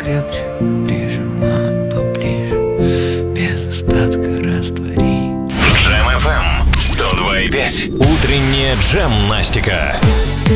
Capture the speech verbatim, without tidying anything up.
покрепче, прижимай поближе, без остатка растворить. Джем эф эм сто два и пять. Утренняя джем-настика.